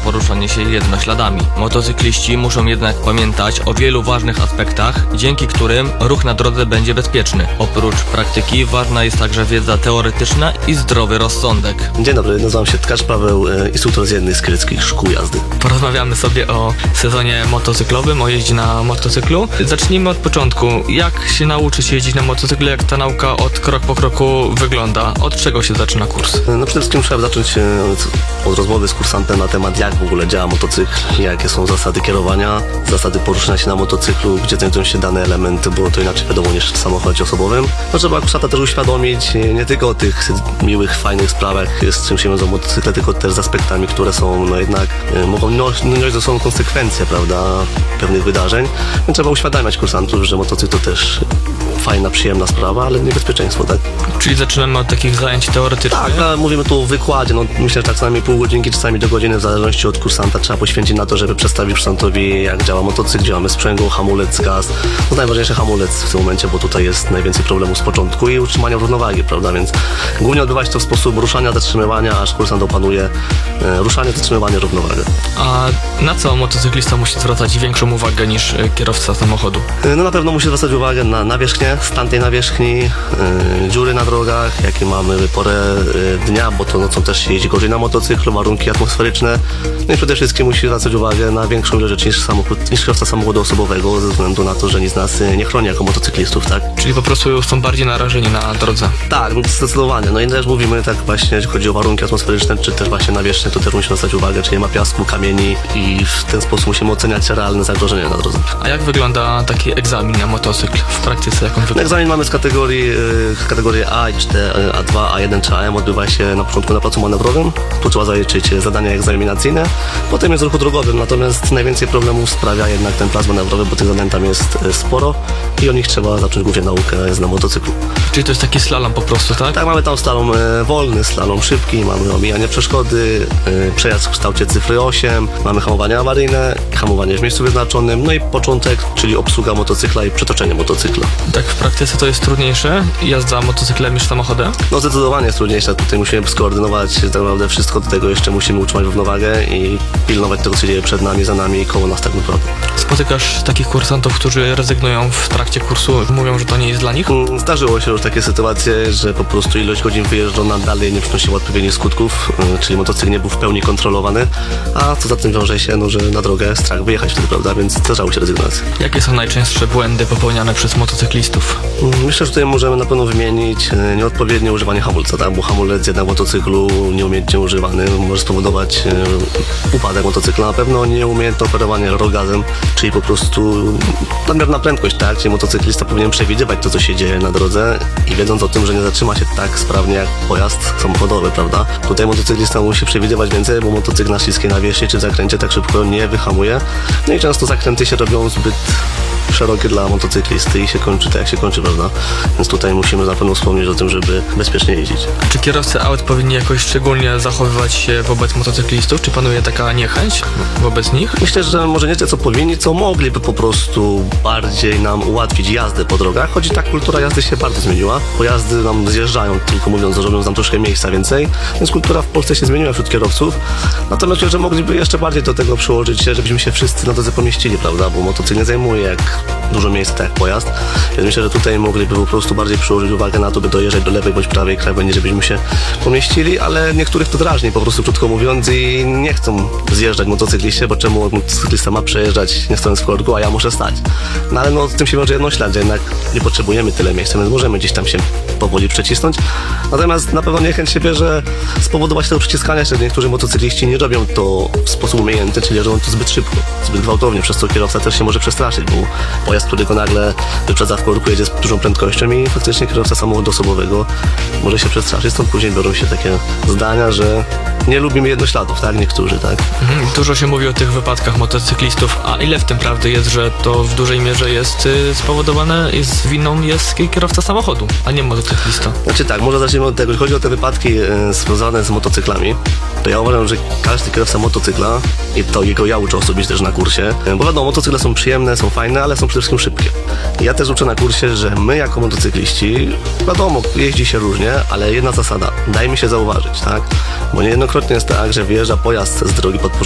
poruszanie się jednośladami. Motocykliści muszą jednak pamiętać o wielu ważnych aspektach, dzięki którym ruch na drodze będzie bezpieczny. Oprócz praktyki ważna jest także wiedza teoretyczna i zdrowy rozsądek. Dzień dobry, nazywam się Tkacz Paweł, instruktor z jednej z kieleckich szkół jazdy. Porozmawiamy sobie o sezonie motocyklowym, o jeździe na motocyklu. Zacznijmy od początku. Jak się nauczyć jeździć na motocyklu, jak ta nauka od krok po kroku wygląda? Od czego się zaczyna kurs? No przede wszystkim trzeba zacząć od rozmowy z kursantem na temat, jak w ogóle działa motocykl, jakie są zasady kierowania, zasady poruszania się na motocyklu, gdzie znajdują się dane elementy, bo to inaczej wiadomo niż w samochodzie osobowym. No trzeba kursanta też uświadomić nie tylko o tych miłych, fajnych sprawach, z czym się wiążą motocykle, tylko też z aspektami, które są no jednak mogą nosić ze sobą konsekwencje, prawda, pewnych wydarzeń. Więc trzeba uświadamiać kursantów, że motocykl to też fajna, przyjemna sprawa, ale niebezpieczeństwo, tak? Czyli zaczynamy od takich zajęć teoretycznych? Tak, mówimy tu o wykładzie, no myślę, że tak co najmniej pół godzinki, czasami do godziny, w zależności od kursanta, trzeba poświęcić na to, żeby przedstawić kursantowi, jak działa motocykl, działamy sprzęgło, hamulec, gaz. No najważniejszy hamulec w tym momencie, bo tutaj jest najwięcej problemów z początku i utrzymania równowagi, prawda, więc głównie odbywa się to w sposób ruszania, zatrzymywania, aż kursant opanuje ruszanie, zatrzymywanie, równowagę. A na co motocyklista musi zwracać większą uwagę niż kierowca samochodu? No na pewno musi zwracać uwagę na nawierzchnię, stan tej nawierzchni, dziury na drogach, jakie mamy porę dnia, bo to nocą też się jeździ gorzej na motocyklu, warunki atmosferyczne. No i przede wszystkim musi zwracać uwagę na większą ilość rzeczy niż kierowca samochodu osobowego, ze względu na to, że nic nas nie chroni jako motocyklistów, tak? Czyli po prostu są bardziej narażeni na drodze. Tak, zdecydowanie. No i też mówimy tak właśnie, jeśli chodzi o warunki atmosferyczne, czy też właśnie nawierzchnię, to też musimy zwracać uwagę, czy nie ma piasku, kamieni i w ten sposób musimy oceniać realne zagrożenia na drodze. A jak wygląda taki egzamin na motocykl w praktyce? Jak on wygląda? Egzamin mamy z kategorii A, A2, A1 czy AM. Odbywa się na początku na placu manewrowym. Tu trzeba zaliczyć zadania egzaminacyjne. Potem jest w ruchu drogowym, natomiast najwięcej problemów sprawia jednak ten plac manewrowy, bo tych zadań tam jest sporo i o nich trzeba zacząć głównie naukę na motocyklu. Czyli to jest taki slalom po prostu, tak? Tak, mamy tam slalom wolny, slalom szybki, mamy omijanie przeszkody, przejazd w kształcie cyfry 8, mamy hamowanie awaryjne, hamowanie w miejscu wyznaczonym, no i początek, czyli obsługa motocykla i przetoczenie motocykla. Tak w praktyce to jest trudniejsze, jazda motocyklem niż samochodem? No zdecydowanie jest trudniejsze, tutaj musimy skoordynować tak naprawdę wszystko, do tego jeszcze musimy utrzymać równowagę i pilnować tego, co dzieje przed nami, za nami i koło nas tak naprawdę. Spotykasz takich kursantów, którzy rezygnują w trakcie kursu, mówią, że to nie jest dla nich? Zdarzyło się już takie sytuacje, że po prostu ilość godzin wyjeżdżona dalej nie przynosiła odpowiednich skutków, czyli motocykl nie był w pełni kontrolowany, a co za tym wiąże się, no, że na drogę strach wyjechać wtedy, prawda, więc zdarzało się rezygnacje. Jakie są najczęstsze błędy popełniane przez motocyklistów? Myślę, że tutaj możemy na pewno wymienić nieodpowiednie używanie hamulca, tak? Bo hamulec jednak w motocyklu nieumiejętnie używany może spowodować upadek motocykla. Na pewno nieumiejętne operowanie rogazem, czyli po prostu nadmierna prędkość, tak? Czyli motocyklista powinien przewidywać to, co się dzieje na drodze i wiedząc o tym, że nie zatrzyma się tak sprawnie jak pojazd samochodowy, prawda? Tutaj motocyklista musi przewidywać więcej, bo motocykl na śliskiej nawierzchni czy w zakręcie tak szybko nie wyhamuje. No i często zakręty się robią zbyt szerokie dla motocyklisty i się kończy tak, jak się kończy, prawda? Więc tutaj musimy na pewno wspomnieć o tym, żeby bezpiecznie jeździć. Czy kierowcy aut powinni jakoś szczególnie zachowywać się wobec motocyklistów? Czy panuje taka niechęć wobec nich? Myślę, że może nie tyle co powinni, co mogliby po prostu bardziej nam ułatwić jazdę po drogach, choć tak kultura jazdy się bardzo zmieniła. Pojazdy nam zjeżdżają, tylko mówiąc, robią nam troszkę miejsca więcej, więc kultura w Polsce się zmieniła wśród kierowców. Natomiast myślę, że mogliby jeszcze bardziej do tego przyłożyć się, żebyśmy się wszyscy na drodze pomieścili, prawda? Bo motocykl nie zajmuje jak dużo miejsca, tak jak pojazd. Więc myślę, że tutaj mogliby po prostu bardziej przyłożyć uwagę na to, by dojeżdżać do lewej bądź prawej krawędzi, żebyśmy się pomieścili, ale niektórych to drażni, po prostu krótko mówiąc, i nie chcą zjeżdżać motocykliście, bo czemu motocyklista ma przejeżdżać nie stojąc w korku, a ja muszę stać. No ale no z tym się wiąże jednoślad, że jednak nie potrzebujemy tyle miejsca, więc możemy gdzieś tam się powoli przecisnąć. Natomiast na pewno niechęć się bierze spowodować tego przyciskania się, że niektórzy motocykliści nie robią to w sposób umiejętny, czyli robią to zbyt szybko, zbyt gwałtownie, przez co kierowca też się może przestraszyć, bo pojazd, który go nagle wyprzedza w korku, jedzie z dużą prędkością i faktycznie kierowca samochodu osobowego może się przestraszyć. Stąd później biorą się takie zdania, że nie lubimy jednośladów, tak? Niektórzy, tak? Dużo się mówi o tych wypadkach motocyklistów, a ile w tym prawdy jest, że to w dużej mierze jest spowodowane, winą jest kierowca samochodu, a nie motocyklista? Znaczy tak, może zacznijmy od tego, jeśli chodzi o te wypadki związane z motocyklami, to ja uważam, że każdy kierowca motocykla, i to jego ja uczę osobiście też na kursie, bo wiadomo, motocykle są przyjemne, są fajne, ale są przede wszystkim szybkie. Ja też uczę na kursie, że my jako motocykliści, wiadomo, jeździ się różnie, ale jedna zasada, dajmy się zauważyć, tak? Bo niejednokrotnie jest tak, że wyjeżdża pojazd z drogi pod